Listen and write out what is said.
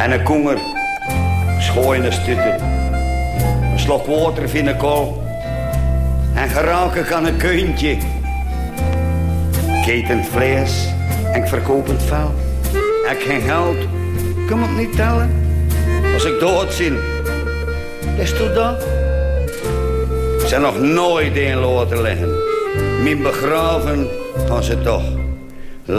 En een koenger, schooien stutten. Een slok water in de kool. En geraken kan een keuntje. Ketend vlees en verkopend vel. Ik geen geld, kan het niet tellen. Als ik dood zin, is toe dat. Ze nog nooit in laten liggen. Mijn begraven gaan ze toch.